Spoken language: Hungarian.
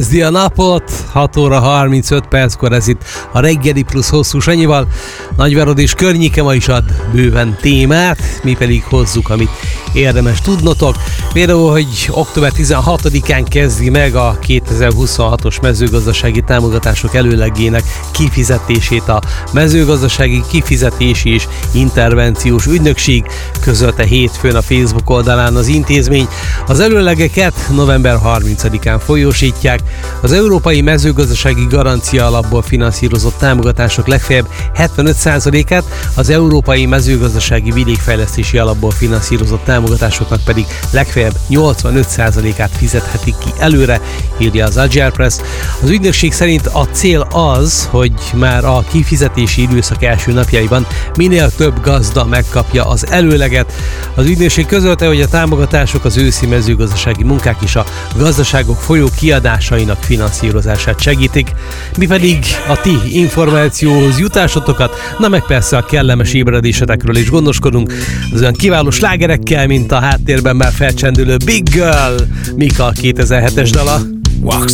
Kezdi a napot, 6 óra 35 perckor, ez itt a Reggeli Plusz Hosszú Sanyival. Nagyvárad és környéke ma is ad bőven témát, mi pedig hozzuk, amit érdemes tudnotok. Például, hogy október 16-án kezdi meg a 2026-os mezőgazdasági támogatások előlegének kifizetését a Mezőgazdasági Kifizetési és Intervenciós Ügynökség, közölte hétfőn a Facebook oldalán az intézmény. Az előlegeket november 30-án folyósítják. Az Európai Mezőgazdasági Garancia Alapból finanszírozott támogatások legfeljebb 75%-át, az Európai Mezőgazdasági Vidékfejlesztési Alapból finanszírozott támogatásoknak pedig legfeljebb 85%-át fizethetik ki előre, írja az Agile Press. Az ügynökség szerint a cél az, hogy már a kifizetési időszak első napjaiban minél több gazda megkapja az előleget. Az ügynökség közölte, hogy a támogatások az őszi mezőgazdasági munkák és a gazdaságok folyó kiadásainak finanszírozását segítik. Mi pedig a ti információhoz jutásotokat, na meg persze a kellemes ébredésetekről is gondoskodunk, az olyan kiváló slágerekkel, mint a háttérben már felcsendülő Big Girl, Mika 2007-es dala.